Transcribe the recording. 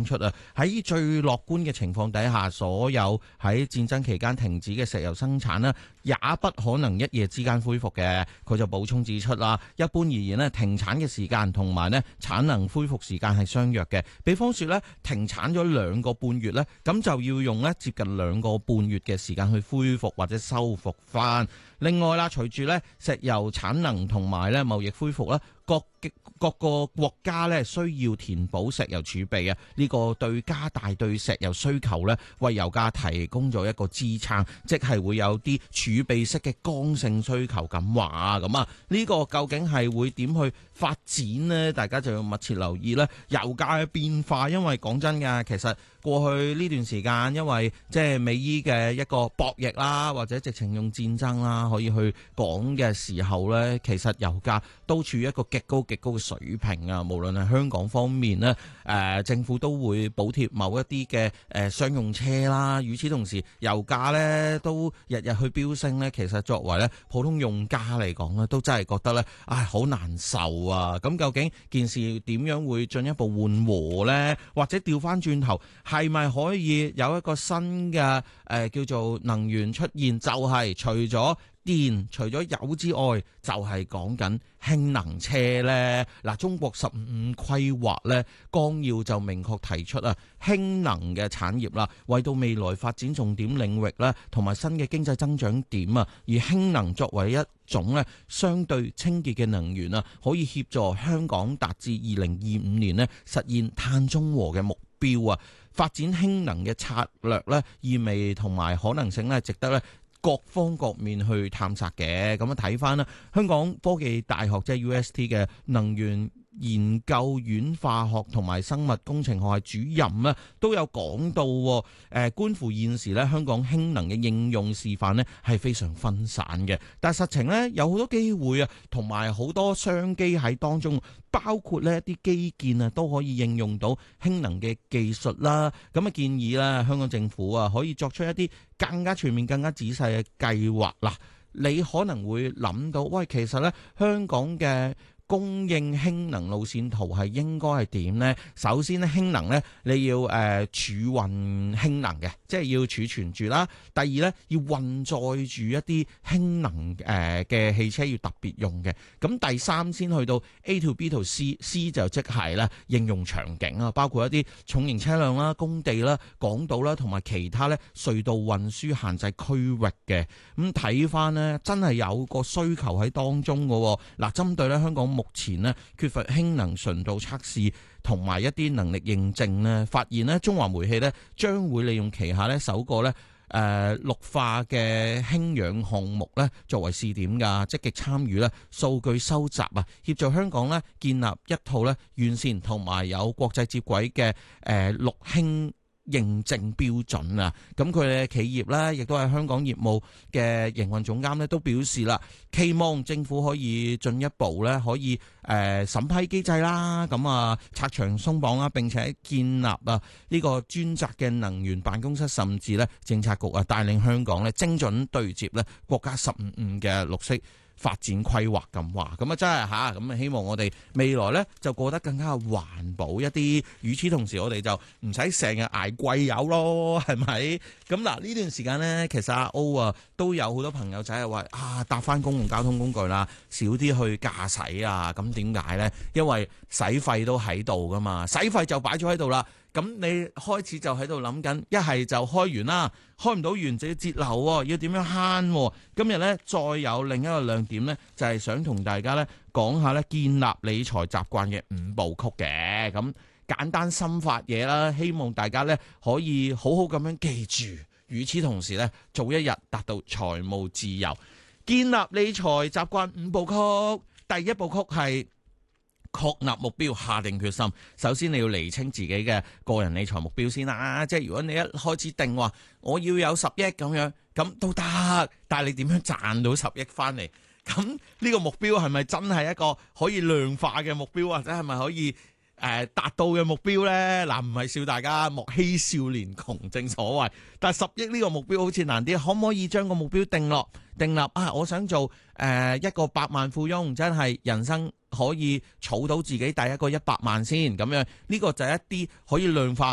出啊，喺最樂觀嘅情況底下，所有喺戰爭期間停止嘅石油生產呢，也不可能一夜之間恢復嘅。佢就補充指出啦，一般而言呢，停產嘅時間同埋呢產能恢復時間係相若嘅。比方說呢，停產咗2個半月呢，咁就要用呢接近2個半月嘅時間去恢復或者修復翻。另外啦，隨住呢石油產能同埋呢貿易恢復啦，各個國家呢需要填補石油儲備啊，呢個對加大對石油需求呢，為油價提供咗一個支撐，即係會有啲儲備式嘅剛性需求咁話咁啊。呢個究竟係會點去發展呢？大家就要密切留意咧油價嘅變化，因為講真㗎，其實過去呢段時間，因為即係美伊嘅一個博弈啦，或者直情用戰爭啦，可以去講嘅時候呢，其實油價都處於一個極高嘅水平啊！無論係香港方面呢，政府都會補貼某一啲嘅商用車啦。與此同時，油價呢都日日去飆升呢，其實作為呢普通用家嚟講呢，都真係覺得呢，好難受啊！咁究竟件事點樣會進一步緩和呢？或者調翻轉頭，係咪可以有一個新嘅叫做能源出現？就係除咗電除咗油之外，就係講緊氫能車呢。嗱，中國15規劃呢綱要就明確提出啊，氫能嘅產業啦，為到未來發展重點領域啦，同埋新嘅經濟增長點啊。而氫能作為一種咧相對清潔嘅能源啊，可以協助香港達至2025年呢實現碳中和嘅目標啊。發展氫能嘅策略呢，意味同埋可能性呢，值得咧各方各面去探索嘅。咁樣睇翻啦，香港科技大學即係 UST 嘅能源研究院化學同埋生物工程學系主任呢都有講到，觀乎現時呢香港氫能嘅應用示範呢係非常分散嘅，但係實情呢有好多機會啊，同埋好多商機喺當中，包括呢一啲基建啊都可以應用到氫能嘅技術啦。咁啊建議啦，香港政府啊可以作出一啲更加全面、更加仔細嘅計劃啦。你可能會諗到，喂，其實呢香港嘅供應氫能路線圖係應該係點呢？首先咧，氫能咧你要儲運氫能嘅，即係要儲存住啦。第二咧，要運載住一啲氫能嘅汽車要特別用嘅。咁第三先去到 A to B to C 就即係咧應用場景啊，包括一啲重型車輛啦、工地啦、港島啦同埋其他咧隧道運輸限制區域嘅。咁睇翻呢，真係有個需求喺當中嘅。嗱，針對咧香港目前呢缺乏氫能純度測試同埋一啲能力認證呢，發現呢中華煤氣呢將會利用旗下呢首個呢綠化嘅氫氧項目呢作為試點㗎，積極參與呢數據收集啊，協助香港呢建立一套呢完善同埋有國際接軌嘅綠氫認證標準啊。咁佢哋嘅企業呢亦都係香港業務嘅營運總監呢都表示啦，期望政府可以進一步呢可以審批機制啦，咁啊拆牆鬆綁啦，並且建立啊呢個專責嘅能源辦公室，甚至呢政策局啊帶領香港呢精準對接呢國家15嘅綠色發展規劃咁話，咁啊真係吓，咁啊希望我哋未來呢就過得更加環保一啲。與此同時，我哋就唔使成日捱貴油咯，係咪？咁嗱呢段時間呢，其實阿 O 啊都有好多朋友仔係話搭翻公共交通工具啦，少啲去駕駛啊。咁點解呢？因為使費都喺度噶嘛，使費就擺咗喺度啦。咁你開始就喺度諗緊，一係就開完啦，開唔到完就要節流，要點樣慳？今日呢，再有另一個亮點呢，就係想同大家呢講下呢建立理財習慣嘅5部曲嘅。咁簡單心法嘢啦，希望大家呢可以好好咁樣記住。與此同時呢，做一日達到財務自由。建立理財習慣5部曲，第一部曲係確立目標，下定決心。首先你要釐清自己嘅個人理財目標先啦。即係如果你一開始定話我要有10億咁樣，咁都得。但係你點樣賺到10億翻嚟？咁呢個目標係咪真係一個可以量化嘅目標，或者係咪可以達到嘅目標呢？嗱，唔係笑大家，莫欺少年窮，正所謂。但係10億呢個目標好似難啲，可唔可以將個目標定立啊？我想做一個100萬富翁，真係人生可以儲到自己第一個100萬先咁樣。呢個就係一啲可以量化